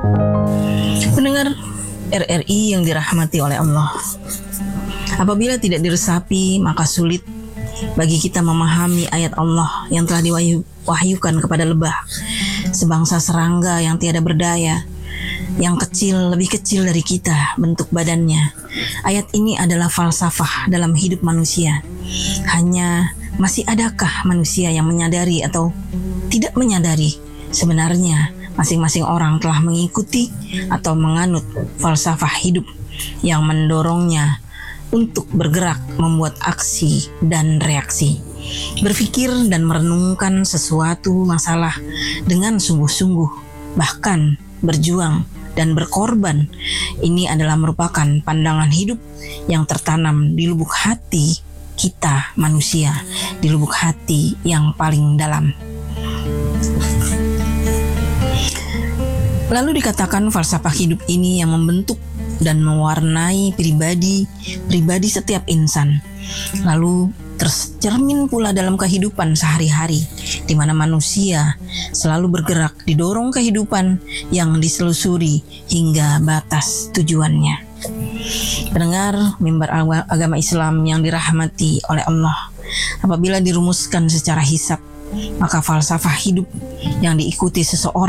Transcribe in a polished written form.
Pendengar RRI yang dirahmati oleh Allah, apabila tidak diresapi maka sulit bagi kita memahami ayat Allah yang telah diwahyukan kepada lebah, sebangsa serangga yang tiada berdaya, yang kecil, lebih kecil dari kita bentuk badannya. Ayat ini adalah falsafah dalam hidup manusia. Hanya masih adakah manusia yang menyadari atau tidak menyadari sebenarnya masing-masing orang telah mengikuti atau menganut falsafah hidup yang mendorongnya untuk bergerak, membuat aksi dan reaksi, berpikir dan merenungkan sesuatu masalah dengan sungguh-sungguh, bahkan berjuang dan berkorban. Ini adalah merupakan pandangan hidup yang tertanam di lubuk hati kita manusia, di lubuk hati yang paling dalam. Lalu dikatakan falsafah hidup ini yang membentuk dan mewarnai pribadi setiap insan. Lalu tercermin pula dalam kehidupan sehari-hari, di mana manusia selalu bergerak didorong kehidupan yang diselusuri hingga batas tujuannya. Pendengar mimbar agama Islam yang dirahmati oleh Allah, apabila dirumuskan secara hisab, maka falsafah hidup yang diikuti seseorang